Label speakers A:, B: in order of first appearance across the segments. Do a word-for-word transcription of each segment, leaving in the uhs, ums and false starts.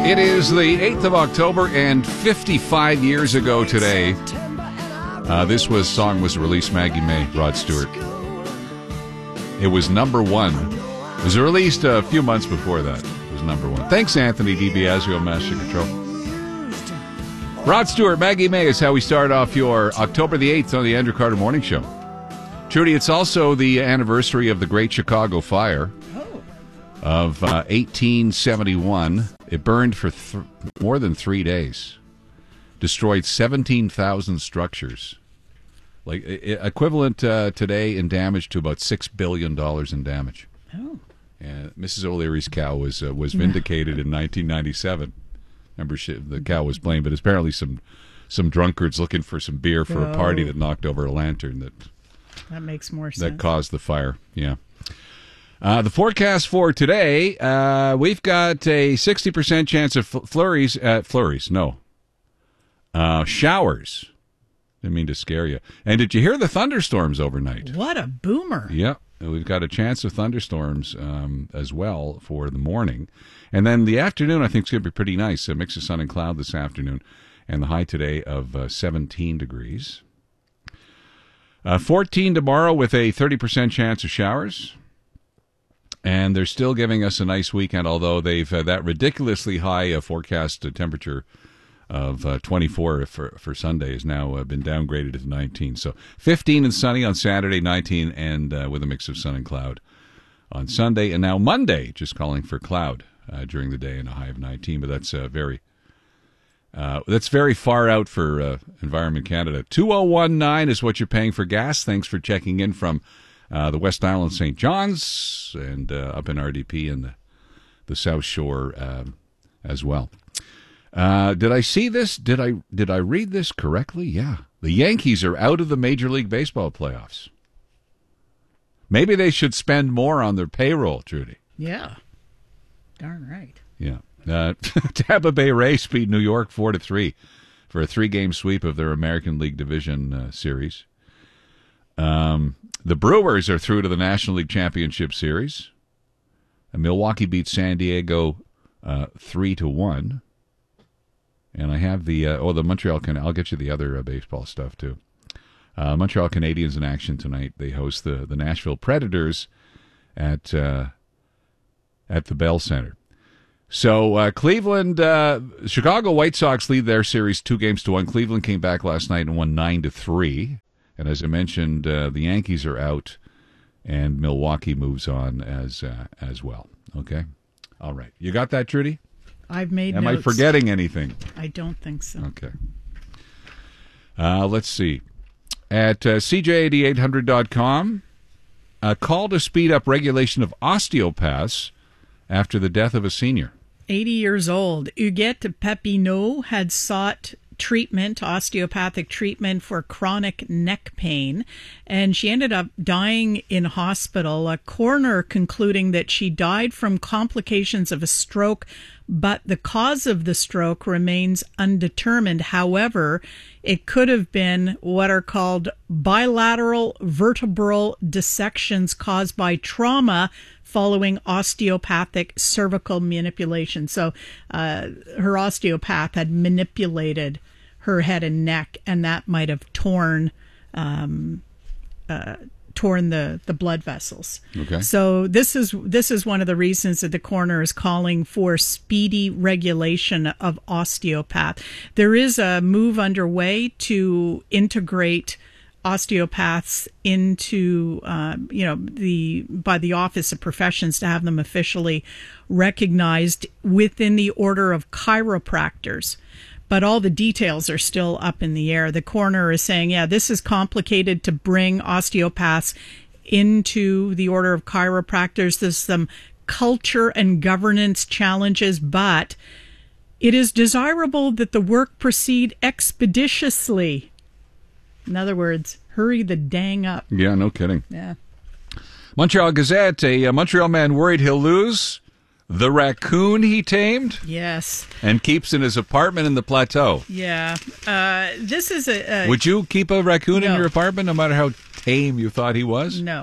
A: It is the eighth of October, and fifty-five years ago today, uh, this was song was released, Maggie May, Rod Stewart. It was number one. It was released a few months before that. It was number one. Thanks, Anthony DiBiasio, Master Control. Rod Stewart, Maggie May is how we start off your October the eighth on the Andrew Carter Morning Show. Trudy, it's also the anniversary of the Great Chicago Fire of uh, eighteen seventy-one. It burned for th- more than three days. Destroyed seventeen thousand structures. Like I- equivalent uh, today in damage to about six billion dollars in damage.
B: Oh.
A: And Missus O'Leary's cow was uh, was vindicated in nineteen ninety-seven. Remember, she, the cow was blamed, but apparently some some drunkards looking for some beer for
B: oh.
A: a party that knocked over a lantern that
B: that makes more sense.
A: That caused the fire. Yeah. Uh, the forecast for today, uh, we've got a sixty percent chance of fl- flurries. Uh, flurries, no. Uh, showers. Didn't mean to scare you. And did you hear the thunderstorms overnight?
B: What a boomer.
A: Yeah. We've got a chance of thunderstorms um, as well for the morning. And then the afternoon, I think, is going to be pretty nice. A mix of sun and cloud this afternoon. And the high today of uh, seventeen degrees. Uh, fourteen tomorrow with a thirty percent chance of showers. And they're still giving us a nice weekend, although they've uh, that ridiculously high uh, forecast uh, temperature of uh, twenty-four for, for Sunday has now uh, been downgraded to nineteen. So fifteen and sunny on Saturday, nineteen and uh, with a mix of sun and cloud on Sunday. And now Monday, just calling for cloud uh, during the day and a high of nineteen. But that's uh, very uh, that's very far out for uh, Environment Canada. two thousand nineteen is what you're paying for gas. Thanks for checking in from Uh, the West Island, Saint John's, and uh, up in R D P and the, the South Shore um, as well. Uh, did I see this? Did I did I read this correctly? Yeah. The Yankees are out of the Major League Baseball playoffs. Maybe they should spend more on their payroll, Trudy.
B: Yeah. Darn right.
A: Yeah. Uh, Tampa Bay Rays beat New York four to three for a three-game sweep of their American League Division uh, series. Um... The Brewers are through to the National League Championship Series. And Milwaukee beat San Diego uh, three to one. And I have the uh, oh the Montreal Can I'll get you the other uh, baseball stuff too. Uh, Montreal Canadiens in action tonight. They host the, the Nashville Predators at uh, at the Bell Center. So uh, Cleveland, uh, Chicago White Sox lead their series two games to one. Cleveland came back last night and won nine to three. And as I mentioned, uh, the Yankees are out, and Milwaukee moves on as uh, as well. Okay? All right. You got that, Trudy?
B: I've made
A: Am
B: notes.
A: I forgetting anything?
B: I don't think so.
A: Okay. Uh, let's see. At uh, C J eight eight hundred dot com, a call to speed up regulation of osteopaths after the death of a senior.
B: eighty years old, Huguette Papineau had sought treatment, osteopathic treatment for chronic neck pain, and she ended up dying in hospital. A coroner concluding that she died from complications of a stroke, but the cause of the stroke remains undetermined. However, it could have been what are called bilateral vertebral dissections caused by trauma following osteopathic cervical manipulation. So uh, her osteopath had manipulated her head and neck, and that might have torn um, uh, torn the, the blood vessels.
A: Okay.
B: So this is this is one of the reasons that the coroner is calling for speedy regulation of osteopath. There is a move underway to integrate osteopaths into, uh, you know, the by the Office of Professions to have them officially recognized within the order of chiropractors. But all the details are still up in the air. The coroner is saying, yeah, this is complicated to bring osteopaths into the order of chiropractors. There's some culture and governance challenges, but it is desirable that the work proceed expeditiously. In other words, hurry the dang up.
A: Yeah, no kidding.
B: Yeah.
A: Montreal Gazette, a, a Montreal man worried he'll lose the raccoon he tamed.
B: Yes.
A: And keeps in his apartment in the Plateau.
B: Yeah. Uh, this is a... a
A: Would you keep a raccoon
B: no.
A: in your apartment no matter how tame you thought he was?
B: No.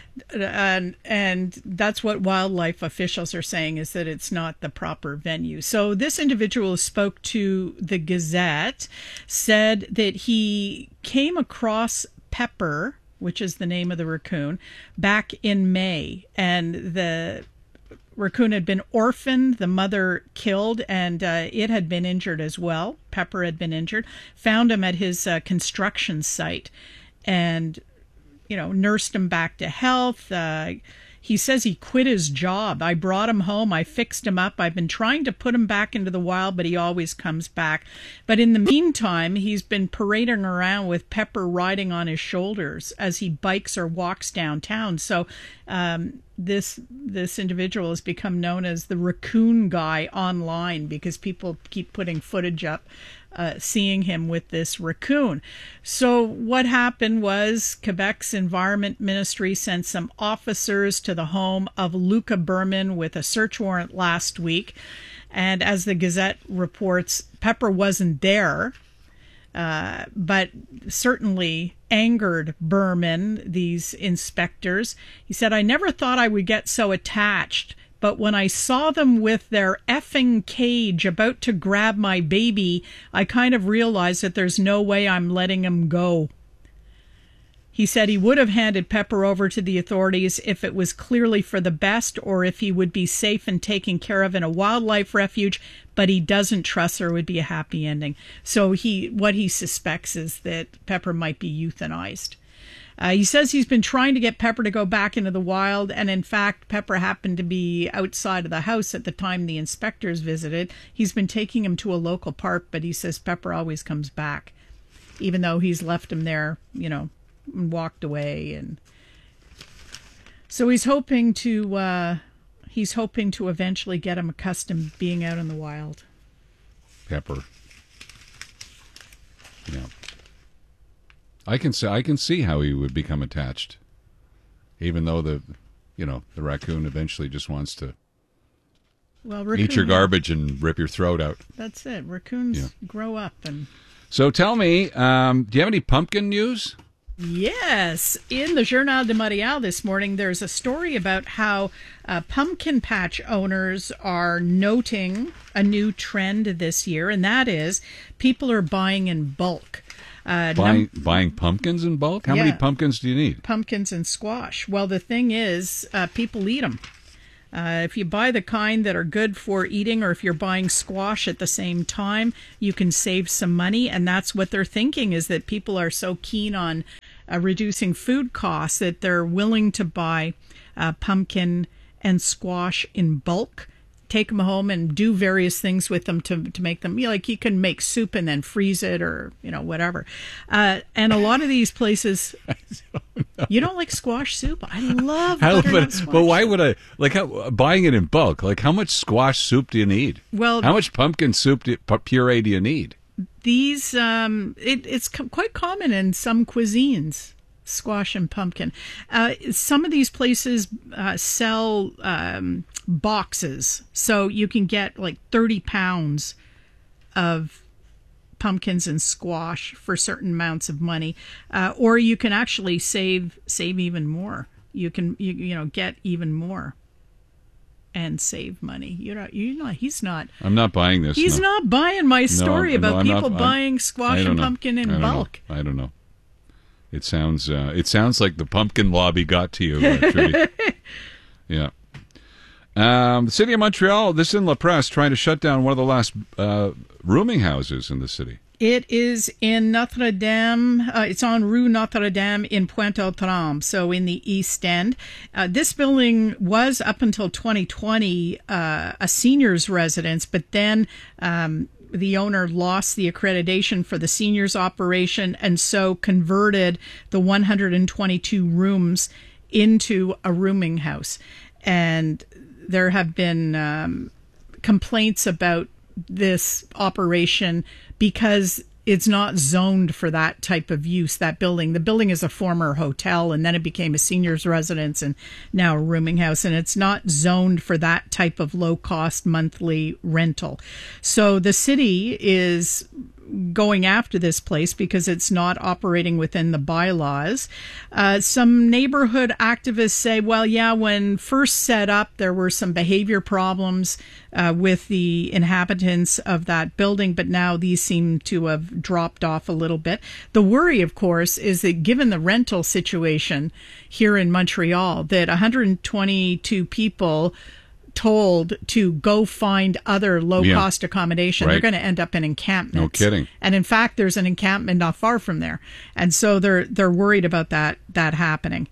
B: And, and that's what wildlife officials are saying, is that it's not the proper venue. So this individual spoke to the Gazette, said that he came across Pepper, which is the name of the raccoon, back in May, and the raccoon had been orphaned, the mother killed, and uh, it had been injured as well. Pepper had been injured. Found him at his uh, construction site and, you know, nursed him back to health. Uh, he says he quit his job. I brought him home. I fixed him up. I've been trying to put him back into the wild, but he always comes back. But in the meantime, he's been parading around with Pepper riding on his shoulders as he bikes or walks downtown. So um, this this individual has become known as the raccoon guy online, because people keep putting footage up Uh, seeing him with this raccoon. So what happened was Quebec's Environment Ministry sent some officers to the home of Luca Berman with a search warrant last week. And as the Gazette reports, Pepper wasn't there, uh, but certainly angered Berman, these inspectors. He said, "I never thought I would get so attached. But when I saw them with their effing cage about to grab my baby, I kind of realized that there's no way I'm letting him go." He said he would have handed Pepper over to the authorities if it was clearly for the best, or if he would be safe and taken care of in a wildlife refuge, but he doesn't trust there would be a happy ending. So he, what he suspects is that Pepper might be euthanized. Uh, he says he's been trying to get Pepper to go back into the wild, and in fact, Pepper happened to be outside of the house at the time the inspectors visited. He's been taking him to a local park, but he says Pepper always comes back, even though he's left him there, you know, and walked away. And so he's hoping to uh, he's hoping to eventually get him accustomed to being out in the wild.
A: Pepper. Yeah. I can see, I can see how he would become attached, even though the, you know, the raccoon eventually just wants to
B: well, raccoon,
A: eat your garbage and rip your throat out.
B: That's it. Raccoons
A: Yeah.
B: grow up. And
A: so tell me, um, do you have any pumpkin news?
B: Yes. In the Journal de Montréal this morning, there's a story about how uh, pumpkin patch owners are noting a new trend this year, and that is people are buying in bulk. Uh,
A: buying
B: num-
A: buying pumpkins in bulk? How
B: Yeah.
A: many pumpkins do you need?
B: Pumpkins and squash. Well, the thing is, uh, people eat them. Uh, if you buy the kind that are good for eating, or if you're buying squash at the same time, you can save some money. And that's what they're thinking, is that people are so keen on uh, reducing food costs that they're willing to buy uh, pumpkin and squash in bulk, take them home and do various things with them to to make them, you know, like you can make soup and then freeze it, or, you know, whatever. Uh, and a lot of these places, don't you don't like squash soup? I love
A: How,
B: butternut
A: but,
B: squash
A: but why
B: soup.
A: would I, like, how, buying it in bulk, like, how much squash soup do you need?
B: Well,
A: How much pumpkin soup do, pu- puree do you need?
B: these, um, it, it's co- quite common in some cuisines, squash and pumpkin. Uh, some of these places uh, sell um, boxes, so you can get like thirty pounds of pumpkins and squash for certain amounts of money, uh, or you can actually save save even more. You can you, you know get even more and save money. You're not. You're not. He's not.
A: I'm not buying this.
B: He's
A: no.
B: not buying my story
A: no,
B: about
A: I'm
B: people
A: not,
B: buying
A: I'm,
B: squash
A: I don't
B: and
A: know.
B: pumpkin in
A: I don't
B: bulk.
A: Know. I don't know. It sounds. Uh, it sounds like the pumpkin lobby got to you, uh, Trudy. Yeah. Um, the city of Montreal. This in La Presse, trying to shut down one of the last uh, rooming houses in the city.
B: It is in Notre Dame. Uh, it's on Rue Notre Dame in Pointe-aux-Trembles, so in the East End. Uh, this building was, up until twenty twenty, uh, a seniors residence, but then um, the owner lost the accreditation for the seniors operation, and so converted the one hundred twenty-two rooms into a rooming house. And there have been um, complaints about this operation because it's not zoned for that type of use, that building. The building is a former hotel, and then it became a seniors residence and now a rooming house, and it's not zoned for that type of low-cost monthly rental. So the city is going after this place because it's not operating within the bylaws. Uh, some neighborhood activists say, well, yeah, when first set up, there were some behavior problems uh, with the inhabitants of that building, but now these seem to have dropped off a little bit. The worry, of course, is that given the rental situation here in Montreal, that one hundred twenty-two people told to go find other low-cost yeah. accommodation, right. they're going to end up in encampments.
A: No kidding.
B: And in fact, there's an encampment not far from there, and so they're they're worried about that that happening.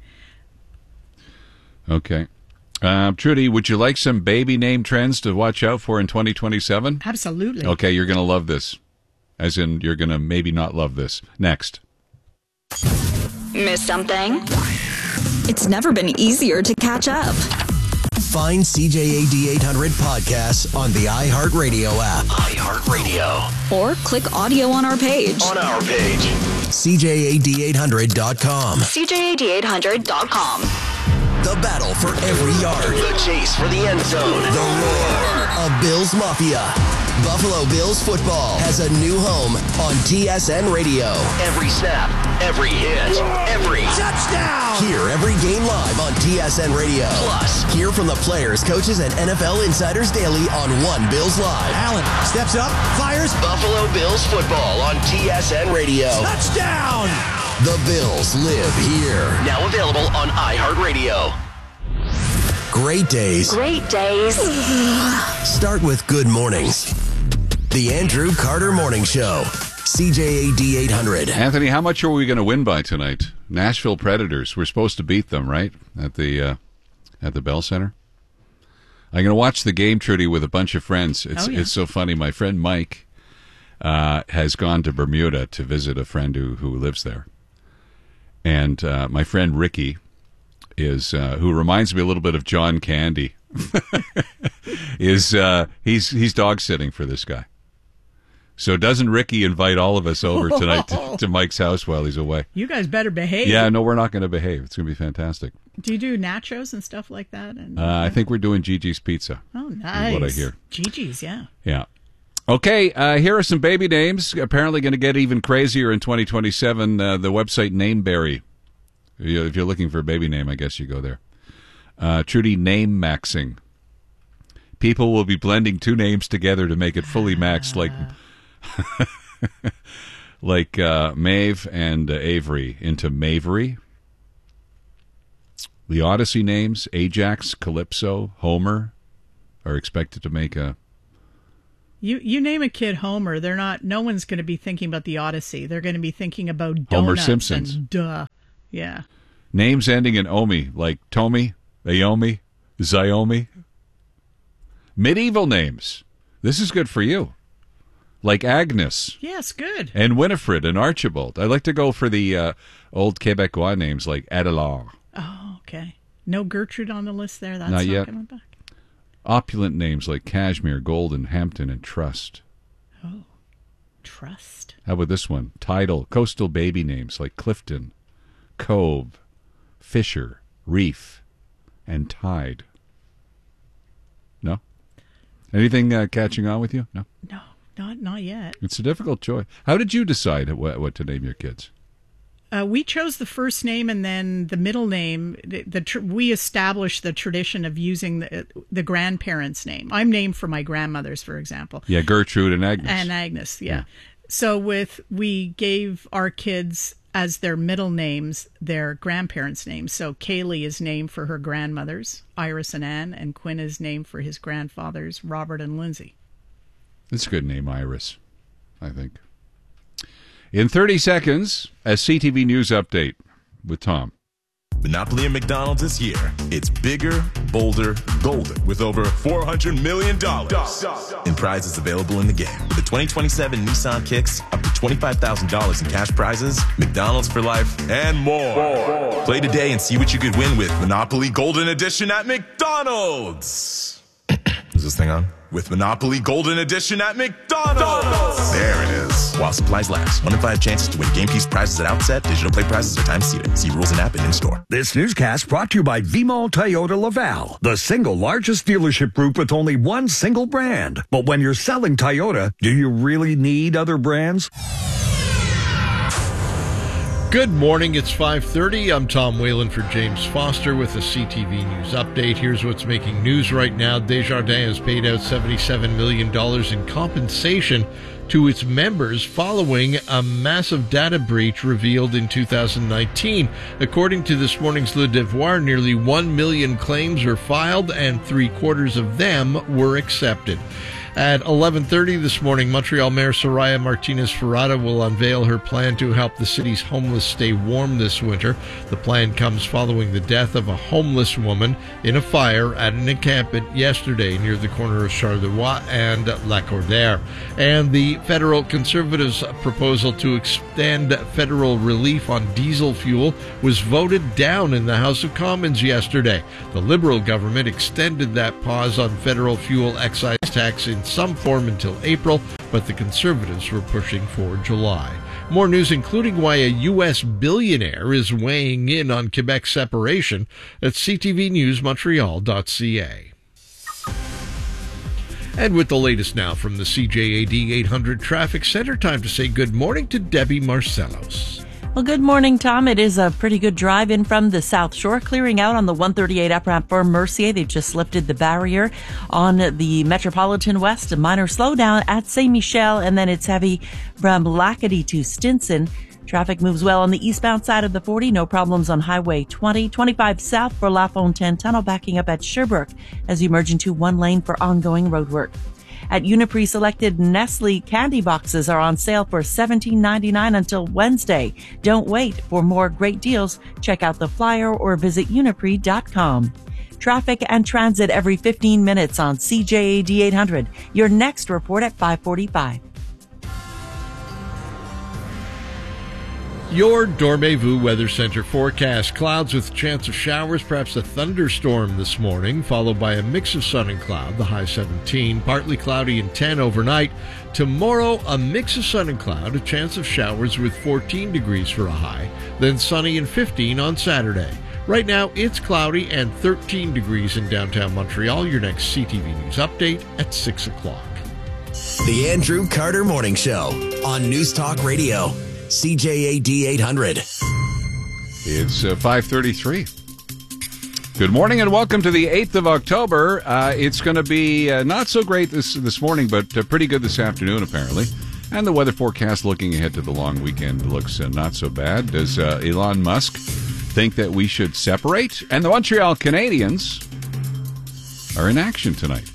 A: Okay, uh, Trudy, would you like some baby name trends to watch out for in twenty twenty-seven?
B: Absolutely.
A: Okay, you're going to love this, as in you're going to maybe not love this. Next.
C: Miss something? It's never been easier to catch up.
D: Find C J A D eight hundred podcasts on the iHeartRadio app.
E: iHeartRadio.
C: Or click audio on our page.
E: On our page.
D: C J A D eight hundred dot com.
C: C J A D eight hundred dot com.
D: The battle for every yard.
E: The chase for the end zone.
D: The roar of Bills Mafia. Buffalo Bills football has a new home on T S N Radio.
E: Every snap, every hit, every
D: touchdown. Hear every game live on T S N Radio.
E: Plus,
D: hear from the players, coaches, and N F L insiders daily on One Bills Live.
F: Allen steps up, fires.
E: Buffalo Bills football on T S N Radio.
F: Touchdown.
D: The Bills live here.
E: Now available on iHeartRadio.
D: Great days.
C: Great days.
D: Start with good mornings. The Andrew Carter Morning Show. C J A D eight hundred.
A: Anthony, how much are we going to win by tonight? Nashville Predators. We're supposed to beat them, right? At the uh, at the Bell Center. I'm going to watch the game, Trudy, with a bunch of friends. It's
B: oh, yeah.
A: it's so funny. My friend Mike uh, has gone to Bermuda to visit a friend who, who lives there. And uh, my friend Ricky is uh, who reminds me a little bit of John Candy. is uh, he's he's dog sitting for this guy. So doesn't Ricky invite all of us over tonight to, to Mike's house while he's away?
B: You guys better behave.
A: Yeah, no, we're not going to behave. It's going to be fantastic.
B: Do you do nachos and stuff like that? And,
A: uh, I think we're doing Gigi's Pizza.
B: Oh, nice.
A: Is what I hear.
B: Gigi's, yeah.
A: Yeah. Okay, uh, here are some baby names. Apparently going to get even crazier in twenty twenty-seven. Uh, the website Nameberry. If you're looking for a baby name, I guess you go there. Uh, Trudy, name maxing. People will be blending two names together to make it fully maxed, like like uh, Maeve and uh, Avery into Mavery. The Odyssey names, Ajax, Calypso, Homer, are expected to make a...
B: You you name a kid Homer, they're not. No one's going to be thinking about the Odyssey. They're going to be thinking about donuts.
A: Homer Simpsons.
B: And duh. Yeah.
A: Names ending in Omi, like Tomi, Aomi, Xiaomi. Medieval names. This is good for you. Like Agnes.
B: Yes, good.
A: And Winifred and Archibald. I like to go for the uh, old Quebecois names like Adelard.
B: Oh, okay. No Gertrude on the list there? That's
A: not,
B: not
A: yet.
B: Coming back.
A: Opulent names like Cashmere, Golden, Hampton, and Trust.
B: Oh, Trust.
A: How about this one? Tidal, coastal baby names like Clifton, Cove, Fisher, Reef, and Tide. No? Anything uh, catching on with you? No?
B: No, not not yet.
A: It's a difficult choice. How did you decide what, what to name your kids?
B: Uh, we chose the first name and then the middle name. The, the tr- we established the tradition of using the the grandparents' name. I'm named for my grandmothers, for example.
A: Yeah, Gertrude and Agnes.
B: And Agnes, yeah.
A: yeah.
B: So with we gave our kids as their middle names their grandparents' names. So Kaylee is named for her grandmothers, Iris and Anne, and Quinn is named for his grandfathers, Robert and Lindsay.
A: It's a good name, Iris, I think. In thirty seconds, a C T V News update with Tom.
G: Monopoly and McDonald's is here. It's bigger, bolder, golden, with over four hundred million dollars in prizes available in the game. With the twenty twenty-seven Nissan Kicks, up to twenty-five thousand dollars in cash prizes, McDonald's for life, and more. more. Play today and see what you could win with Monopoly Golden Edition at McDonald's. Is this thing on? With Monopoly Golden Edition at McDonald's. There it is. While supplies last. One in five chances to win game piece prizes at outset. Digital play prizes are time seated. See rules and app and in store.
H: This newscast brought to you by V-Mall Toyota Laval, the single largest dealership group with only one single brand. But when you're selling Toyota, do you really need other brands?
I: Good morning, it's five thirty. I'm Tom Whalen for James Foster with a C T V News update. Here's what's making news right now. Desjardins has paid out seventy-seven million dollars in compensation to its members following a massive data breach revealed in two thousand nineteen. According to this morning's Le Devoir, nearly one million claims were filed and three quarters of them were accepted. At eleven thirty this morning, Montreal Mayor Soraya Martinez-Ferrada will unveil her plan to help the city's homeless stay warm this winter. The plan comes following the death of a homeless woman in a fire at an encampment yesterday near the corner of Charleroi and Lacordaire. And the federal Conservatives' proposal to extend federal relief on diesel fuel was voted down in the House of Commons yesterday. The Liberal government extended that pause on federal fuel excise tax in some form until April, but the Conservatives were pushing for July. More news, including why a U S billionaire is weighing in on Quebec's separation, at c t v news montreal dot c a. And with the latest now from the C J A D eight hundred Traffic Center, time to say good morning to Debbie Marcellos.
J: Well, good morning, Tom. It is a pretty good drive in from the South Shore, clearing out on the one thirty-eight up ramp for Mercier. They've just lifted the barrier on the Metropolitan West. A minor slowdown at Saint Michel, and then it's heavy from Lacadie to Stinson. Traffic moves well on the eastbound side of the forty. No problems on Highway twenty. twenty-five south for La Fontaine Tunnel, backing up at Sherbrooke as you merge into one lane for ongoing road work. At Uniprix, selected Nestle candy boxes are on sale for seventeen ninety-nine until Wednesday. Don't wait. For more great deals, check out the flyer or visit uniprix dot com. Traffic and transit every fifteen minutes on C J A D eight hundred. Your next report at five forty-five.
I: Your Dormez-vous Weather Center forecast. Clouds with chance of showers, perhaps a thunderstorm this morning, followed by a mix of sun and cloud, the high seventeen. Partly cloudy and ten overnight. Tomorrow, a mix of sun and cloud, a chance of showers with fourteen degrees for a high. Then sunny and fifteen on Saturday. Right now, it's cloudy and thirteen degrees in downtown Montreal. Your next C T V News update at six o'clock.
D: The Andrew Carter Morning Show on News Talk Radio. C J A D eight hundred.
A: It's uh, five thirty-three. Good morning and welcome to the eighth of October. Uh, it's going to be uh, not so great this this morning, but uh, pretty good this afternoon, apparently. And the weather forecast looking ahead to the long weekend looks uh, not so bad. Does uh, Elon Musk think that we should separate? And the Montreal Canadiens are in action tonight.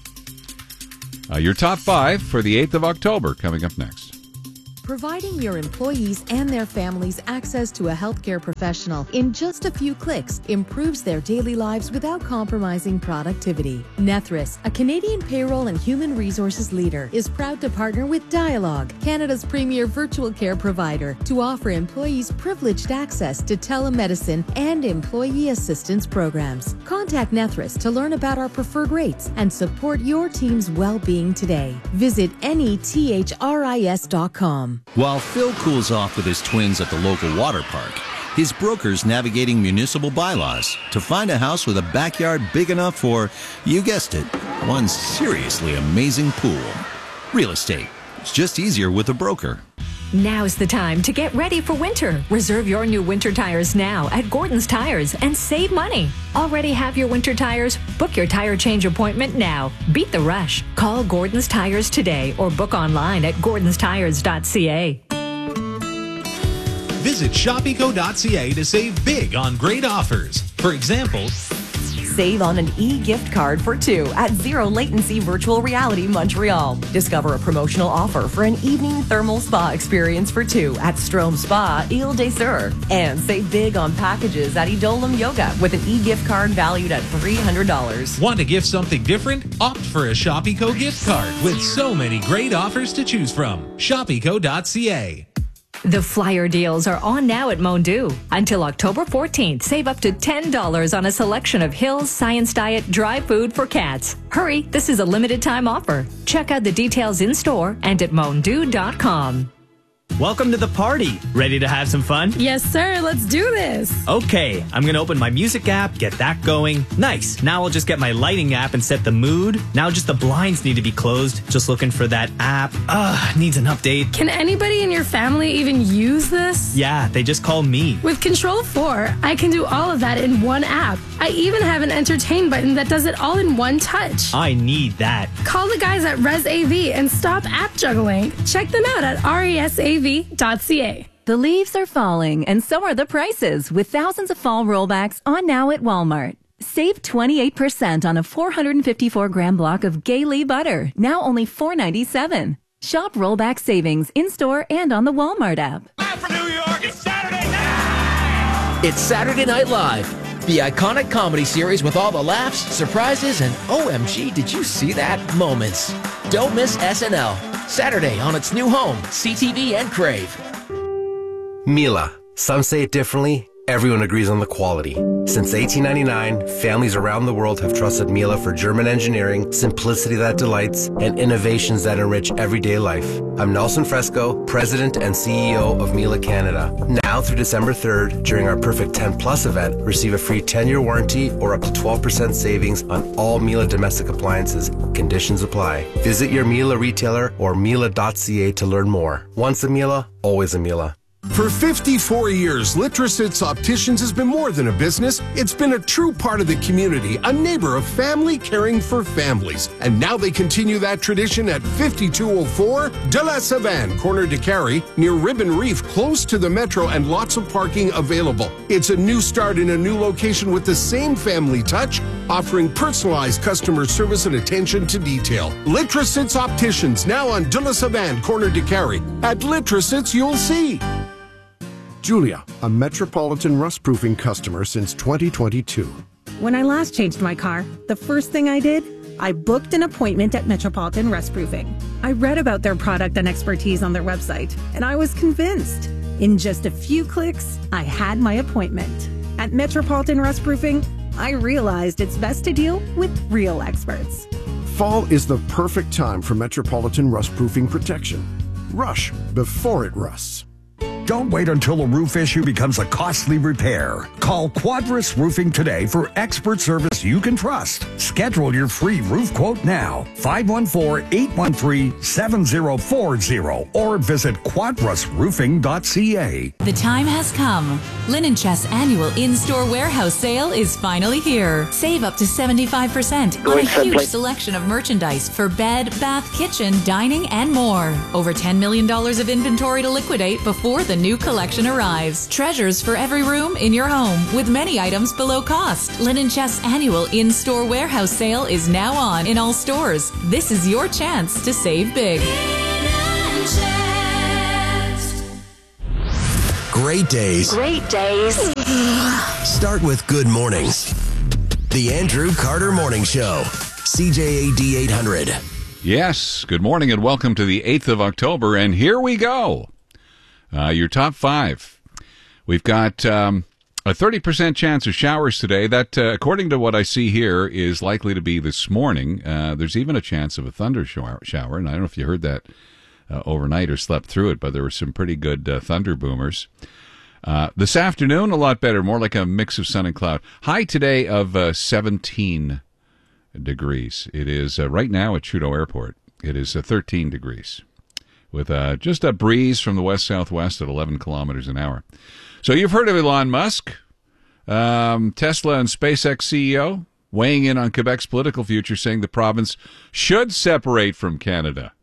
A: Uh, your top five for the eighth of October coming up next.
K: Providing your employees and their families access to a healthcare professional in just a few clicks improves their daily lives without compromising productivity. Nethris, a Canadian payroll and human resources leader, is proud to partner with Dialogue, Canada's premier virtual care provider, to offer employees privileged access to telemedicine and employee assistance programs. Contact Nethris to learn about our preferred rates and support your team's well-being today. Visit nethris dot com.
L: While Phil cools off with his twins at the local water park, his broker's navigating municipal bylaws to find a house with a backyard big enough for, you guessed it, one seriously amazing pool. Real estate. It's just easier with a broker.
M: Now's the time to get ready for winter. Reserve your new winter tires now at Gordon's Tires and save money. Already have your winter tires? Book your tire change appointment now. Beat the rush. Call Gordon's Tires today or book online at gordons tires dot c a.
F: Visit shop eco dot c a to save big on great offers. For example,
J: Save on an e-gift card for two at Zero Latency Virtual Reality Montreal. Discover a promotional offer for an evening thermal spa experience for two at Strom Spa, Ile des Sœurs. And save big on packages at Idolum Yoga with an e-gift card valued at three hundred dollars.
F: Want to gift something different? Opt for a Shop Eco gift card with so many great offers to choose from. shop eco dot c a.
M: The flyer deals are on now at Mondu. Until October fourteenth, save up to ten dollars on a selection of Hill's Science Diet dry food for cats. Hurry, this is a limited time offer. Check out the details in store and at mondu dot com.
N: Welcome to the party. Ready to have some fun?
O: Yes, sir. Let's do this.
N: Okay, I'm going to open my music app, get that going. Nice. Now I'll just get my lighting app and set the mood. Now just the blinds need to be closed. Just looking for that app. Ugh, needs an update.
O: Can anybody in your family even use this?
N: Yeah, they just call me.
O: With Control four, I can do all of that in one app. I even have an entertain button that does it all in one touch.
N: I need that.
O: Call the guys at ResAV and stop app juggling. Check them out at resav dot c a.
P: The leaves are falling, and so are the prices, with thousands of fall rollbacks on now at Walmart. Save twenty-eight percent on a four hundred fifty-four gram block of Gailey butter, now only four dollars and ninety-seven cents. Shop rollback savings in-store and on the Walmart app.
Q: For New York, it's Saturday night! It's Saturday Night Live, the iconic comedy series with all the laughs, surprises, and O M G, did you see that moments. Don't miss S N L, Saturday on its new home, C T V and Crave.
R: Miele. Some say it differently. Everyone agrees on the quality. Since eighteen ninety-nine, families around the world have trusted Miele for German engineering, simplicity that delights, and innovations that enrich everyday life. I'm Nelson Fresco, President and C E O of Miele Canada. Now through December third, during our Perfect ten Plus event, receive a free ten-year warranty or up to twelve percent savings on all Miele domestic appliances. Conditions apply. Visit your Miele retailer or miele dot c a to learn more. Once a Miele, always a Miele.
S: For fifty-four years, Litrosits Opticians has been more than a business. It's been a true part of the community, a neighbor of family caring for families. And now they continue that tradition at fifty-two oh four De La Savane, corner de Carey, near Ribbon Reef, close to the metro and lots of parking available. It's a new start in a new location with the same family touch, offering personalized customer service and attention to detail. Litrosits Opticians, now on De La Savane, corner de Carey. At Litrosits, you'll see.
T: Julia, a Metropolitan rust-proofing customer since twenty twenty-two.
U: When I last changed my car, the first thing I did, I booked an appointment at Metropolitan Rust-Proofing. I read about their product and expertise on their website, and I was convinced. In just a few clicks, I had my appointment. At Metropolitan Rust-Proofing, I realized it's best to deal with real experts.
T: Fall is the perfect time for Metropolitan rust-proofing protection. Rush before it rusts.
H: Don't wait until a roof issue becomes a costly repair. Call Quadris Roofing today for expert service you can trust. Schedule your free roof quote now. five one four, eight one three, seven zero four zero or visit quadris roofing dot c a.
V: The time has come. Linen Chest's annual in-store warehouse sale is finally here. Save up to seventy-five percent on a huge selection of merchandise for bed, bath, kitchen, dining, and more. Over ten million dollars of inventory to liquidate before the new collection arrives. Treasures for every room in your home with many items below cost. Linen Chest's annual in-store warehouse sale is now on in all stores. This is your chance to save big.
D: Great days.
C: Great days.
D: Start with good mornings. The Andrew Carter Morning Show. C J A D eight hundred.
A: Yes, good morning and welcome to the eighth of October, and here we go. Uh, your top five. We've got um, a thirty percent chance of showers today. That, uh, according to what I see here, is likely to be this morning. Uh, there's even a chance of a thunder shower, shower, and I don't know if you heard that uh, overnight or slept through it, but there were some pretty good uh, thunder boomers. Uh, this afternoon, a lot better, more like a mix of sun and cloud. High today of uh, seventeen degrees. It is uh, right now at Trudeau Airport. It is uh, thirteen degrees. With uh, just a breeze from the west-southwest at eleven kilometers an hour. So you've heard of Elon Musk, um, Tesla and SpaceX C E O, weighing in on Quebec's political future, saying the province should separate from Canada.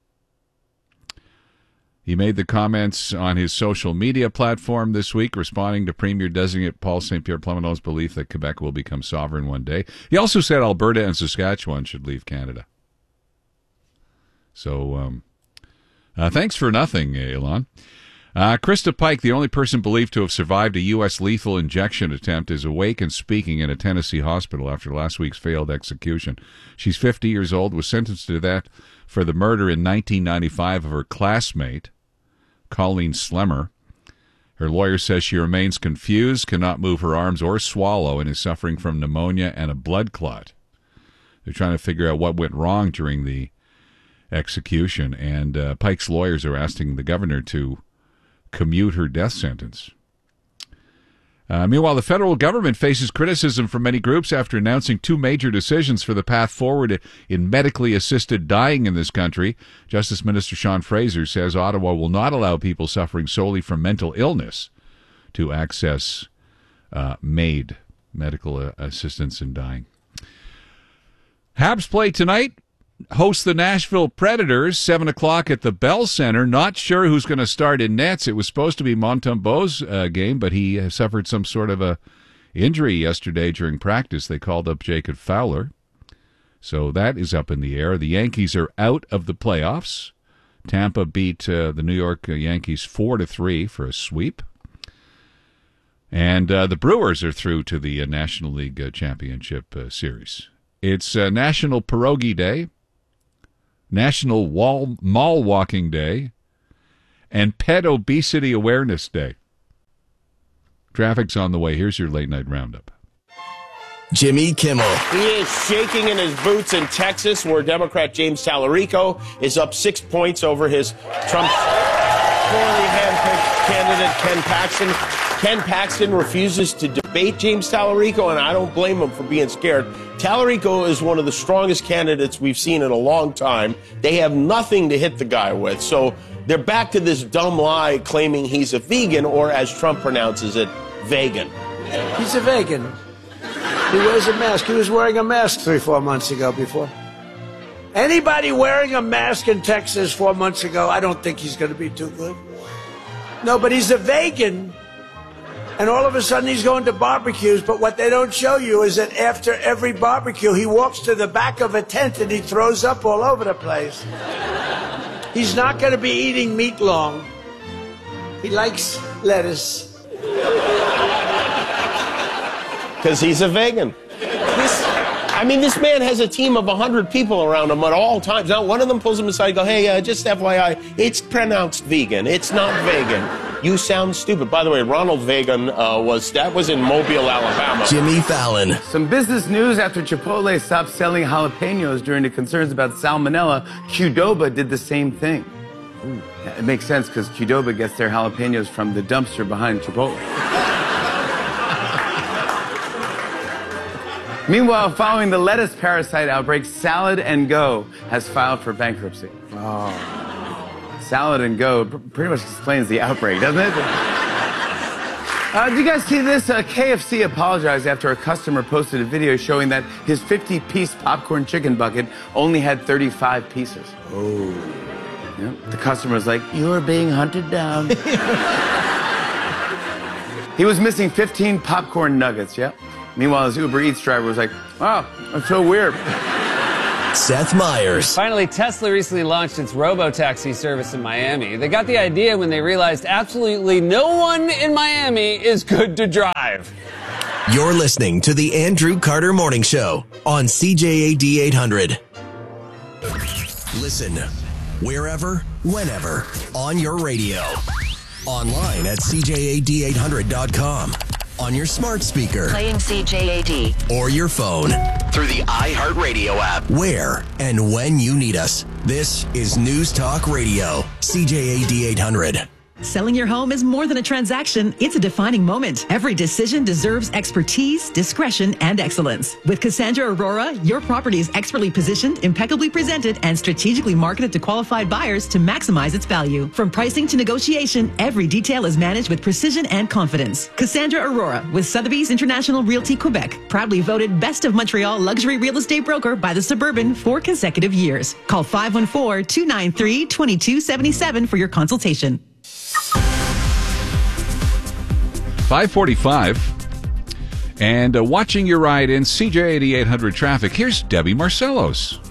A: He made the comments on his social media platform this week, responding to Premier-designate Paul Saint Pierre Plamondon's belief that Quebec will become sovereign one day. He also said Alberta and Saskatchewan should leave Canada. So, um... Uh, thanks for nothing, Elon. Uh, Krista Pike, the only person believed to have survived a U S lethal injection attempt, is awake and speaking in a Tennessee hospital after last week's failed execution. She's fifty years old, was sentenced to that for the murder in nineteen ninety-five of her classmate, Colleen Slemmer. Her lawyer says she remains confused, cannot move her arms or swallow, and is suffering from pneumonia and a blood clot. They're trying to figure out what went wrong during the execution, and uh, Pike's lawyers are asking the governor to commute her death sentence. Uh, meanwhile, the federal government faces criticism from many groups after announcing two major decisions for the path forward in medically assisted dying in this country. Justice Minister Sean Fraser says Ottawa will not allow people suffering solely from mental illness to access uh, MAID, medical uh, assistance in dying. Habs play tonight. Host the Nashville Predators, seven o'clock at the Bell Center. Not sure who's going to start in nets. It was supposed to be Montembeau's uh, game, but he uh, suffered some sort of a injury yesterday during practice. They called up Jacob Fowler. So that is up in the air. The Yankees are out of the playoffs. Tampa beat uh, the New York Yankees four to three for a sweep. And uh, the Brewers are through to the uh, National League uh, Championship uh, Series. It's uh, National Pierogi Day, National Wall Mall Walking Day, and Pet Obesity Awareness Day. Traffic's on the way. Here's your late night roundup.
D: Jimmy Kimmel.
B: He is shaking in his boots in Texas, where Democrat James Tallarico is up six points over his Trump poorly handpicked candidate Ken Paxton. Ken Paxton refuses to debate James Tallarico, and I don't blame him for being scared. Tallarico is one of the strongest candidates we've seen in a long time. They have nothing to hit the guy with, so they're back to this dumb lie claiming he's a vegan, or as Trump pronounces it, vegan.
E: He's a vegan. He wears a mask. He was wearing a mask three, four months ago before. Anybody wearing a mask in Texas four months ago, I don't think he's going to be too good. No, but he's a vegan. And all of a sudden he's going to barbecues, but what they don't show you is that after every barbecue, he walks to the back of a tent and he throws up all over the place. He's not going to be eating meat long. He likes lettuce.
B: Because he's a vegan. This, I mean, this man has a team of one hundred people around him at all times. Now, one of them pulls him aside and goes, hey, uh, just F Y I, it's pronounced vegan. It's not vegan. You sound stupid. By the way, Ronald Reagan uh, was, that was in Mobile, Alabama.
D: Jimmy Fallon.
W: Some business news after Chipotle stopped selling jalapenos during the concerns about salmonella. Qdoba did the same thing. Ooh, yeah, it makes sense because Qdoba gets their jalapenos from the dumpster behind Chipotle. Meanwhile, following the lettuce parasite outbreak, Salad and Go has filed for bankruptcy. Oh. Salad and Go pretty much explains the outbreak, doesn't it? Uh, do you guys see this? Uh, K F C apologized after a customer posted a video showing that his fifty-piece popcorn chicken bucket only had thirty-five pieces. Oh. Yep. The customer was like, "You're being hunted down." He was missing fifteen popcorn nuggets, yep. Meanwhile, his Uber Eats driver was like, "Wow, that's so weird."
D: Seth Meyers.
X: Finally, Tesla recently launched its robo-taxi service in Miami. They got the idea when they realized absolutely no one in Miami is good to drive.
D: You're listening to the Andrew Carter Morning Show on C J A D eight hundred. Listen wherever, whenever, on your radio. Online at C J A D eight hundred dot com. On your smart speaker.
Y: Playing C J A D.
D: Or your phone. Through the iHeartRadio app. Where and when you need us. This is News Talk Radio. C J A D eight hundred.
Z: Selling your home is more than a transaction. It's a defining moment. Every decision deserves expertise, discretion, and excellence. With Cassandra Aurora, your property is expertly positioned, impeccably presented, and strategically marketed to qualified buyers to maximize its value. From pricing to negotiation, every detail is managed with precision and confidence. Cassandra Aurora with Sotheby's International Realty Quebec, proudly voted Best of Montreal Luxury Real Estate Broker by the Suburban for consecutive years. Call five one four, two nine three, two two seven seven for your consultation.
A: five forty-five, and uh, watching your ride in C J A D eight hundred traffic, here's Debbie Marcellos.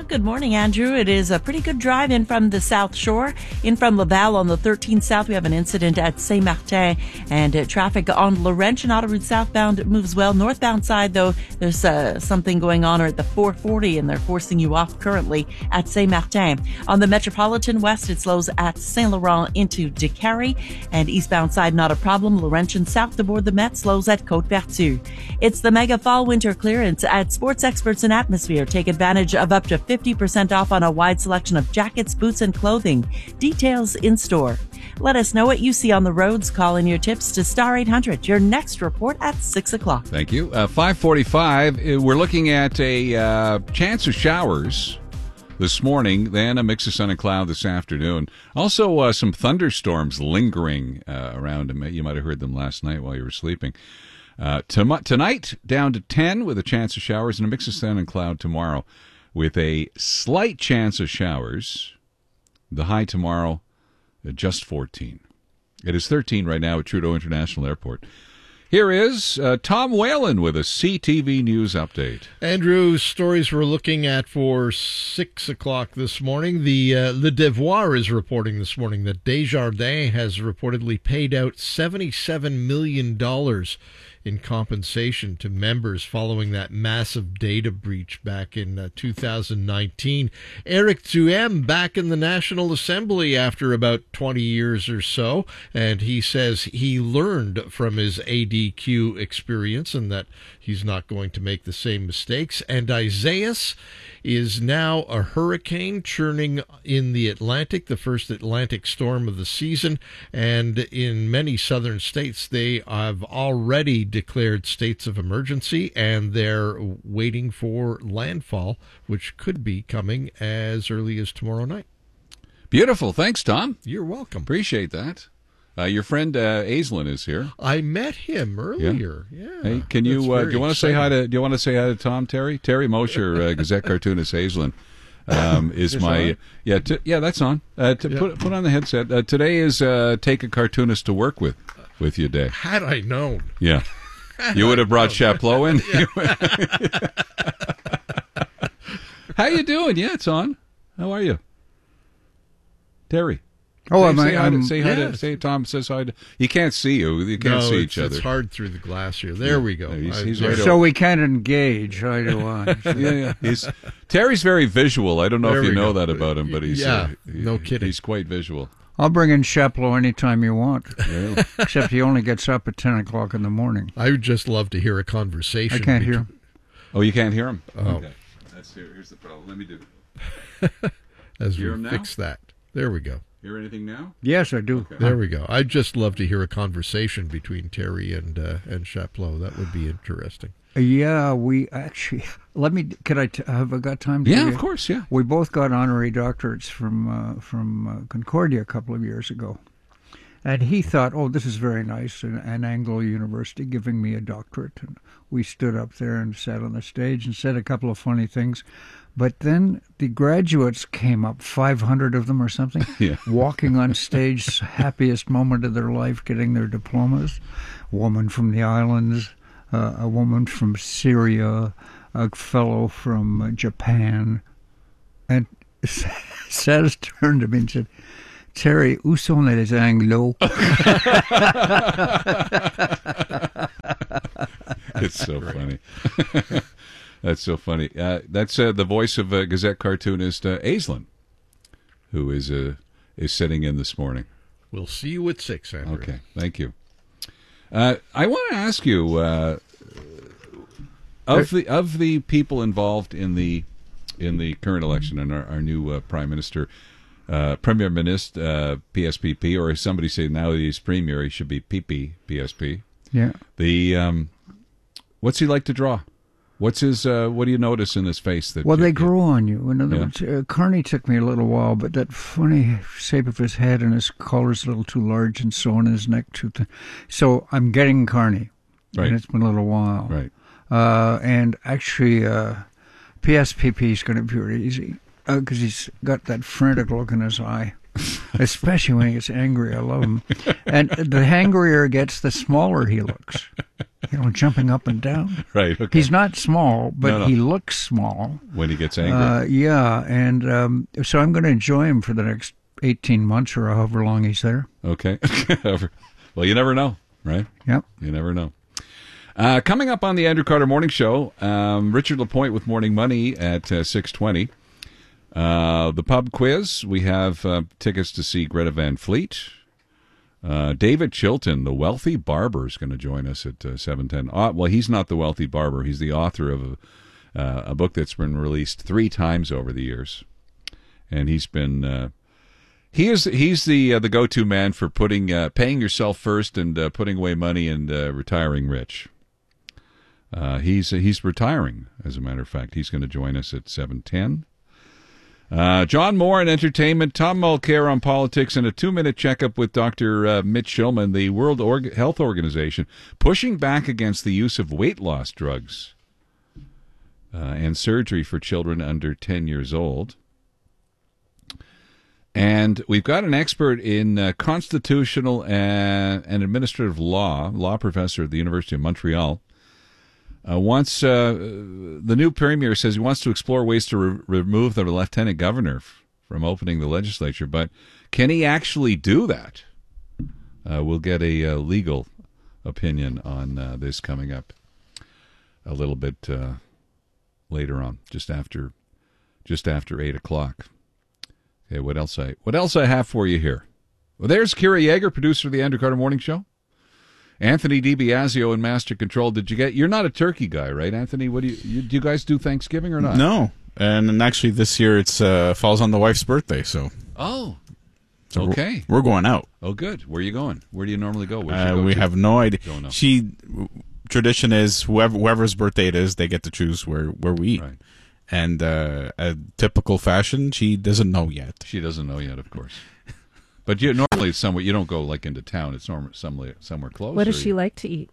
G: Good morning, Andrew. It is a pretty good drive in from the South Shore. In from Laval on the thirteen South, we have an incident at Saint-Martin. And uh, traffic on Laurentian Autoroute southbound moves well. Northbound side, though, there's uh, something going on at the four forty, and they're forcing you off currently at Saint-Martin. On the Metropolitan West, it slows at Saint-Laurent into Décarie. And eastbound side, not a problem. Laurentian south to board the Met slows at Côte-Vertu. It's the mega fall winter clearance at Sports Experts in Atmosphere. Take advantage of up to fifty percent off on a wide selection of jackets, boots, and clothing. Details in store. Let us know what you see on the roads. Call in your tips to Star eight hundred. Your next report at six o'clock.
A: Thank you. Uh, five forty-five, we're looking at a uh, chance of showers this morning, then a mix of sun and cloud this afternoon. Also, uh, some thunderstorms lingering uh, around. You might have heard them last night while you were sleeping. Uh, tom- tonight, down to ten with a chance of showers, and a mix of sun and cloud tomorrow with a slight chance of showers. The high tomorrow, uh, just fourteen. It is thirteen right now at Trudeau International Airport. Here is uh, Tom Whalen with a C T V News update.
I: Andrew, stories we're looking at for six o'clock this morning. The uh, Le Devoir is reporting this morning that Desjardins has reportedly paid out seventy-seven million dollars in compensation to members following that massive data breach back in uh, two thousand nineteen. Eric Duhem back in the National Assembly after about twenty years or so, and he says he learned from his A D Q experience and that he's not going to make the same mistakes. And Isaias is now a hurricane churning in the Atlantic, the first Atlantic storm of the season, and in many southern states they have already declared states of emergency, and they're waiting for landfall, which could be coming as early as tomorrow night.
A: Beautiful. Thanks, Tom.
I: You're welcome.
A: Appreciate that. Uh, your friend uh, Aislinn is here.
I: I met him earlier. Yeah. yeah
A: hey, can you uh, do you want to say hi to do you want to say hi to Tom Terry Terry Mosher, uh, Gazette cartoonist Aislinn, um, is my on? yeah t- yeah that's on. Uh, to yeah. put put on the headset. Uh, today is uh, take a cartoonist to work with with you day.
I: Had I known.
A: Yeah. You would have brought Chapleau in. How you doing? Yeah, it's on. How are you, Terry?
J: Oh,
A: say,
J: am
A: say
J: I?
A: Hi
J: I'm,
A: to, say hi
J: yes.
A: to. Say Tom says hi to. You can't see you. You can't
I: no,
A: see
I: it's,
A: each other.
I: It's hard through the glass here. There
A: yeah.
I: we go.
A: He's,
I: I,
A: he's right
J: so
A: over.
J: we can't engage. I do. I.
A: yeah, yeah. He's Terry's very visual. I don't know
I: there
A: if you know
I: go.
A: that about him, but he's
I: yeah,
A: uh, he,
I: no kidding.
A: He's quite visual.
J: I'll bring in Chapleau anytime you want.
A: Yeah.
J: Except he only gets up at ten o'clock in the morning.
I: I would just love to hear a conversation.
J: I can't
I: between...
J: hear him.
A: Oh, you can't hear him?
I: Oh.
A: Okay. That's here. Here's the problem. Let me do.
I: As
A: hear
I: we
A: him now?
I: fix that. There we go.
A: Hear anything now?
J: Yes, I do.
A: Okay.
I: There we go. I'd just love to hear a conversation between Terry and uh, and Chapleau. That would be interesting.
J: Yeah, we actually. Let me. Could I t- have I got time? To
A: Yeah,
J: get,
A: of course. Yeah.
J: We both got honorary doctorates from uh, from uh, Concordia a couple of years ago, and he thought, "Oh, this is very nice," an, an Anglo University giving me a doctorate. And we stood up there and sat on the stage and said a couple of funny things. But then the graduates came up, five hundred of them or something,
A: yeah.
J: walking on stage, happiest moment of their life, getting their diplomas. A woman from the islands, uh, a woman from Syria, a fellow from uh, Japan. And Saz turned to me and said, Terry, où sont les Anglos?
A: It's so funny. That's so funny. Uh, that's uh, the voice of uh, Gazette cartoonist uh, Aislinn, who is uh, is sitting in this morning.
I: We'll see you at six, Andrew.
A: Okay, thank you. Uh, I want to ask you uh, of the of the people involved in the in the current election and our, our new uh, prime minister, uh, premier minister, uh, P S P P, or as somebody say now that he's premier, he should be P P P S P.
J: Yeah.
A: The um, what's he like to draw? What's his? Uh, what do you notice in his face? That
J: well,
A: you,
J: they grow on you. In other
A: yeah.
J: words, uh, Carney took me a little while, but that funny shape of his head and his collar's a little too large, and so on his neck too thin. So I'm getting Carney,
A: right.
J: and it's been a little while.
A: Right.
J: Uh, and actually, uh, P S P P is going to be pretty easy because uh, he's got that frantic look in his eye, especially when he gets angry. I love him. And the angrier he gets, the smaller he looks. you know, jumping up and down.
A: Right. Okay.
J: He's not small, but
A: No, no.
J: he looks small.
A: When he gets angry.
J: Uh, yeah, and um, so I'm going to enjoy him for the next eighteen months or however long he's there.
A: Okay. Well, you never know, right?
J: Yep.
A: You never know. Uh, coming up on the Andrew Carter Morning Show, um, Richard Lapointe with Morning Money at uh, six twenty. Uh, the pub quiz, we have uh, tickets to see Greta Van Fleet. Uh, David Chilton, the wealthy barber, is going to join us at uh, seven ten. Uh, well, he's not the wealthy barber. He's the author of a, uh, a book that's been released three times over the years. And he's been... Uh, He is he's the uh, the go-to man for putting uh, paying yourself first and uh, putting away money and uh, retiring rich. Uh, he's he's retiring, as a matter of fact. He's going to join us at seven ten. Uh, John Moore in entertainment, Tom Mulcair on politics, and a two-minute checkup with Doctor Uh, Mitch Shulman, the World Org- Health Organization, pushing back against the use of weight loss drugs uh, and surgery for children under ten years old. And we've got an expert in uh, constitutional and, and administrative law, law professor at the University of Montreal. Uh, wants uh, the new premier says he wants to explore ways to re- remove the lieutenant governor f- from opening the legislature, but can he actually do that? Uh, we'll get a uh, legal opinion on uh, this coming up a little bit uh, later on, just after just after eight o'clock. Okay, what else I what else I have for you here? Well, there's Kira Yeager, producer of the Andrew Carter Morning Show. Anthony DiBiasio in Master Control. Did you get? You're not a turkey guy, right, Anthony? What do you, you do? You guys do Thanksgiving or not?
F: No, and, and actually this year it's uh, falls on the wife's birthday, so.
A: Oh,
F: so
A: okay.
F: We're, we're going out.
A: Oh, good. Where are you going? Where do you normally go? Where'd you
F: Uh,
A: go
F: we
A: to?
F: have no idea.
A: Don't know.
F: She tradition is whoever whoever's birthday it is, they get to choose where where we eat.
A: Right.
F: And uh, a typical fashion, she doesn't know yet.
A: She doesn't know yet, of course. But you normally somewhere you don't go like into town. It's normally somewhere somewhere close.
K: What does
A: or
K: she
A: you-
K: like to eat?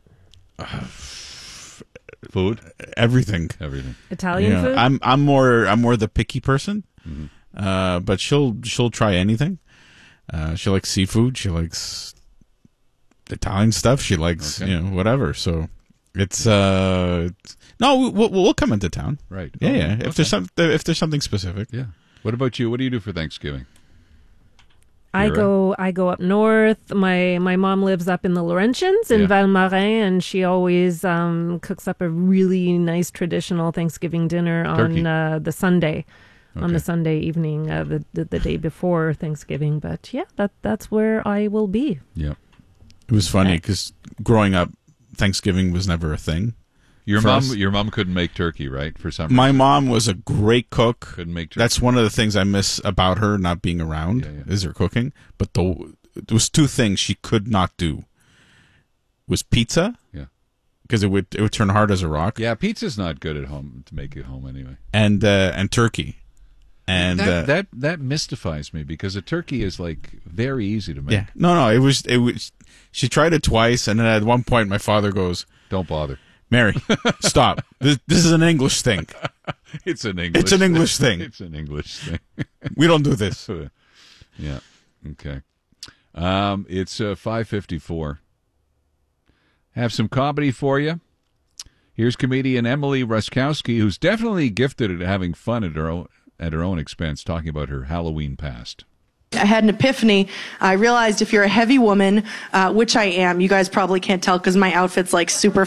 A: Food,
F: everything,
A: everything.
K: Italian
F: Yeah,
K: food?
F: I'm I'm more I'm more the picky person,
A: Mhm.
F: uh, but she'll she'll try anything. Uh, she likes seafood. She likes Italian stuff. She likes
A: Okay.
F: you know whatever. So it's uh it's- no we'll, we'll come into town.
A: Right.
F: Yeah,
A: Oh,
F: yeah.
A: okay.
F: If there's some if there's something specific.
A: Yeah. What about you? What do you do for Thanksgiving?
K: I
A: Kira?
K: go I go up north. My my mom lives up in the Laurentians in
A: Yeah.
K: Val-Marin, and she always um, cooks up a really nice traditional Thanksgiving dinner
A: Turkey.
K: on uh, the Sunday, on
A: Okay.
K: the Sunday evening, uh, the, the the day before Thanksgiving. But yeah, that that's where I will be.
A: Yeah.
F: It was funny because growing up, Thanksgiving was never a thing.
A: Your
F: for
A: mom,
F: us.
A: your mom couldn't make turkey, right? For some
F: My
A: reason.
F: mom was a great cook.
A: Couldn't make turkey.
F: That's one of the things I miss about her not being around
A: Yeah, yeah.
F: is her cooking. But the there was two things she could not do. Was pizza.
A: Yeah.
F: Because it would it would turn hard as a rock.
A: Yeah, pizza's not good at home to make at home anyway.
F: And uh, and turkey. And
A: that,
F: uh,
A: that that mystifies me because a turkey is like very easy to make.
F: yeah. No, no, it was it was she tried it twice, and then at one point my father goes,
A: "Don't bother.
F: Mary, stop. This, this is an English thing.
A: It's an English.
F: It's an English thing.
A: It's an English thing.
F: We don't do this."
A: Yeah. Okay. Um, it's uh, five fifty-four. Have some comedy for you. Here's comedian Emily Ruskowski, who's definitely gifted at having fun at her own, at her own expense, talking about her Halloween past.
L: I had an epiphany. I realized if you're a heavy woman, uh, which I am, you guys probably can't tell because my outfit's like super